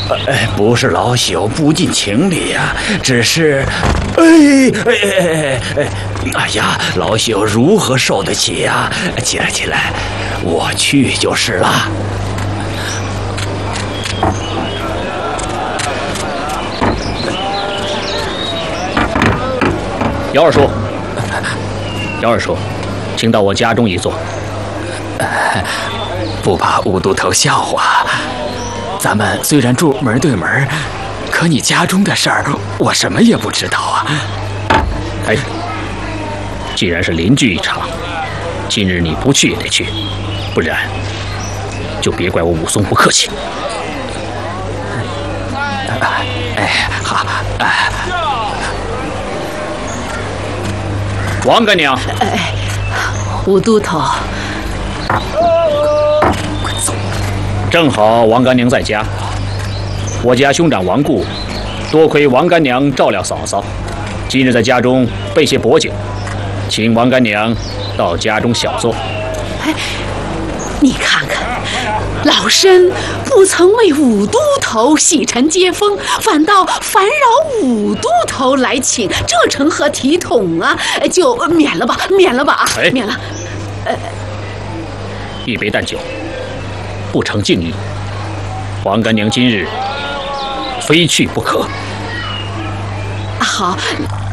不是老朽不近情理呀，只是，哎呀，老朽如何受得起呀？起来起来，我去就是了。 姚二叔，姚二叔，请到我家中一坐。 不怕武都头笑话，咱们虽然住门对门，可你家中的事儿，我什么也不知道啊。 哎，既然是邻居一场，今日你不去也得去，不然就别怪我武松不客气。 好， 王干娘， 武都头， 正好王干娘在家，我家兄长亡故，多亏王干娘照料嫂嫂，今日在家中备些薄酒，请王干娘到家中小坐。 你看看，老身不曾为武都头洗尘接风，反倒烦扰武都头来请，这成何体统啊？就免了吧，免了吧啊，免了。 一杯淡酒，不成敬意。王干娘今日非去不可。 好，